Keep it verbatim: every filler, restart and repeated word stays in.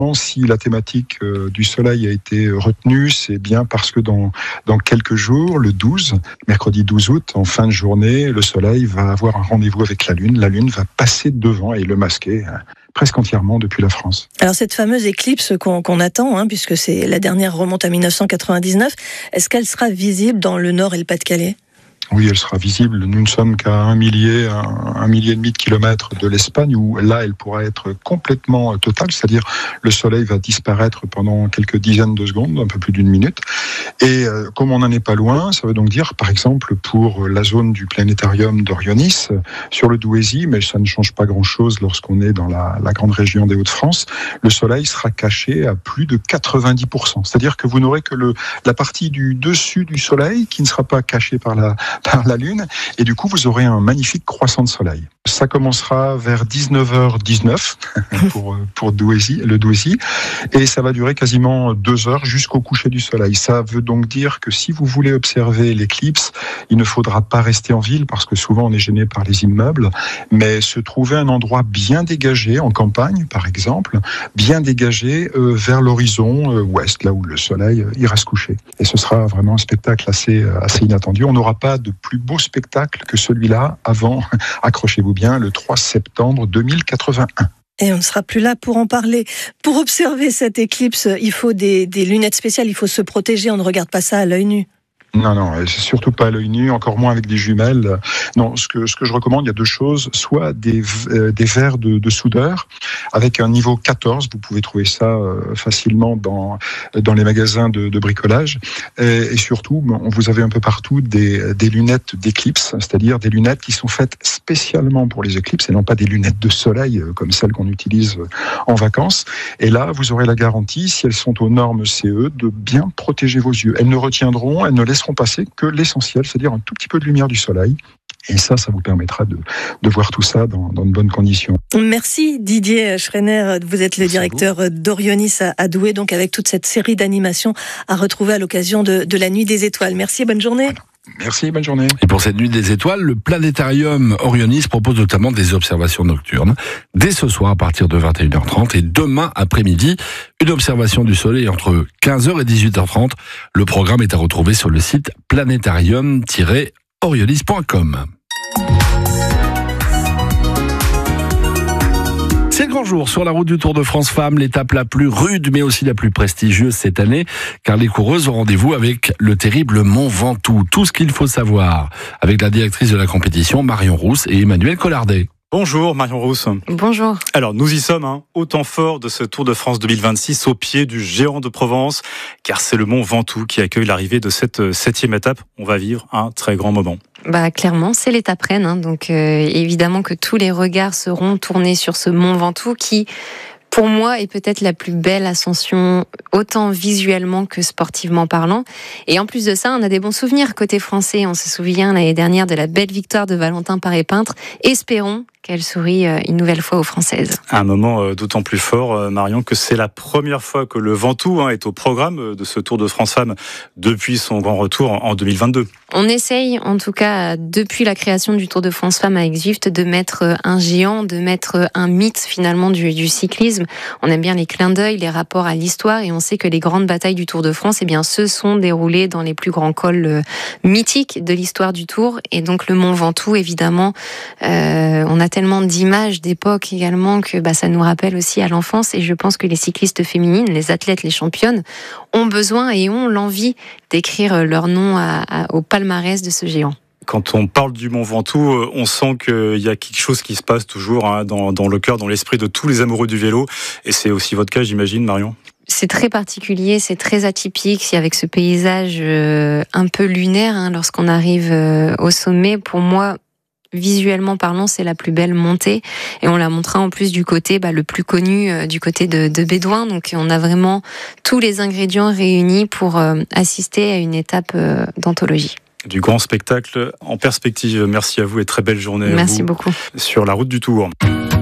Si la thématique euh, du soleil a été retenue, c'est bien parce que dans, dans quelques jours, le douze, mercredi douze août, en fin de journée, le soleil va avoir un rendez-vous avec la Lune. La Lune va passer devant et le masquer hein, presque entièrement depuis la France. Alors cette fameuse éclipse qu'on, qu'on attend, hein, puisque c'est la dernière remonte à dix-neuf cent quatre-vingt-dix-neuf, est-ce qu'elle sera visible dans le Nord et le Pas-de-Calais ? Oui, elle sera visible. Nous ne sommes qu'à un millier, un, un millier et demi de kilomètres de l'Espagne, où là, elle pourra être complètement totale, c'est-à-dire le soleil va disparaître pendant quelques dizaines de secondes, un peu plus d'une minute. Et euh, comme on n'en est pas loin, ça veut donc dire, par exemple, pour la zone du planétarium d'Orionis, sur le Douaisis, mais ça ne change pas grand-chose lorsqu'on est dans la, la grande région des Hauts-de-France, le soleil sera caché à plus de quatre-vingt-dix pour cent. C'est-à-dire que vous n'aurez que le, la partie du dessus du soleil qui ne sera pas cachée par la par la Lune, et du coup vous aurez un magnifique croissant de soleil. Ça commencera vers dix-neuf heures dix-neuf pour, pour Douaisis, le Douaisis, et ça va durer quasiment deux heures jusqu'au coucher du soleil. Ça veut donc dire que si vous voulez observer l'éclipse, il ne faudra pas rester en ville, parce que souvent on est gêné par les immeubles, mais se trouver un endroit bien dégagé, en campagne par exemple, bien dégagé euh, vers l'horizon euh, ouest, là où le soleil euh, ira se coucher. Et ce sera vraiment un spectacle assez, assez inattendu. On n'aura pas de plus beau spectacle que celui-là avant, accrochez-vous bien, le trois septembre deux mille quatre-vingt-un. Et on ne sera plus là pour en parler. Pour observer cette éclipse, il faut des, des lunettes spéciales, il faut se protéger, on ne regarde pas ça à l'œil nu. Non, non, c'est surtout pas à l'œil nu, encore moins avec des jumelles. Non, ce que, ce que je recommande, il y a deux choses. Soit des, euh, des verres de, de soudeur avec un niveau quatorze. Vous pouvez trouver ça euh, facilement dans, dans les magasins de, de bricolage. Et, et surtout, vous avez un peu partout des, des lunettes d'éclipse, c'est-à-dire des lunettes qui sont faites spécialement pour les éclipses et non pas des lunettes de soleil comme celles qu'on utilise en vacances. Et là, vous aurez la garantie, si elles sont aux normes C E, de bien protéger vos yeux. Elles ne retiendront, elles ne laisseront passer que l'essentiel, c'est-à-dire un tout petit peu de lumière du soleil. Et ça, ça vous permettra de, de voir tout ça dans, dans de bonnes conditions. Merci Didier Schreiner, vous êtes le Merci directeur d'Orionis à Douai, donc avec toute cette série d'animations à retrouver à l'occasion de, de la Nuit des Étoiles. Merci et bonne journée. Voilà. Merci, bonne journée. Et pour cette Nuit des Étoiles, le planétarium Orionis propose notamment des observations nocturnes. Dès ce soir à partir de vingt et une heures trente et demain après-midi, une observation du soleil entre quinze heures et dix-huit heures trente. Le programme est à retrouver sur le site planétarium tiret orionis point com. C'est le grand jour sur la route du Tour de France Femmes, l'étape la plus rude mais aussi la plus prestigieuse cette année, car les coureuses ont rendez-vous avec le terrible Mont Ventoux. Tout ce qu'il faut savoir avec la directrice de la compétition, Marion Rousse et Emmanuel Collardet. Bonjour Marion Rousse. Bonjour. Alors nous y sommes, hein, au temps fort de ce Tour de France deux mille vingt-six, au pied du géant de Provence, car c'est le Mont Ventoux qui accueille l'arrivée de cette septième étape. On va vivre un très grand moment. Bah clairement, c'est l'étape reine, hein, donc euh, évidemment que tous les regards seront tournés sur ce Mont Ventoux qui, pour moi, est peut-être la plus belle ascension, autant visuellement que sportivement parlant. Et en plus de ça, on a des bons souvenirs côté français. On se souvient l'année dernière de la belle victoire de Valentin Paré-Peintre. Espérons qu'elle sourit une nouvelle fois aux Françaises. Un moment d'autant plus fort, Marion, que c'est la première fois que le Ventoux hein, est au programme de ce Tour de France Femmes depuis son grand retour en deux mille vingt-deux. On essaye, en tout cas, depuis la création du Tour de France Femmes à Aix-Vifte, de mettre un géant, de mettre un mythe finalement du, du cyclisme. On aime bien les clins d'œil, les rapports à l'histoire, et on sait que les grandes batailles du Tour de France, eh bien, se sont déroulées dans les plus grands cols euh, mythiques de l'histoire du Tour. Et donc le Mont Ventoux, évidemment, euh, on a tellement d'images d'époque également que bah, ça nous rappelle aussi à l'enfance. Et je pense que les cyclistes féminines, les athlètes, les championnes, ont besoin et ont l'envie d'écrire leur nom à, à, au palmarès de ce géant. Quand on parle du Mont Ventoux, on sent qu'il y a quelque chose qui se passe toujours hein, dans, dans le cœur, dans l'esprit de tous les amoureux du vélo. Et c'est aussi votre cas, j'imagine, Marion ? C'est très particulier, c'est très atypique, avec ce paysage euh, un peu lunaire hein, lorsqu'on arrive euh, au sommet. Pour moi, visuellement parlant, c'est la plus belle montée, et on la montrera en plus du côté bah, le plus connu, euh, du côté de, de Bédouin. Donc on a vraiment tous les ingrédients réunis pour euh, assister à une étape euh, d'anthologie. Du grand spectacle en perspective. Merci à vous et très belle journée. Merci à vous beaucoup. Sur la route du Tour.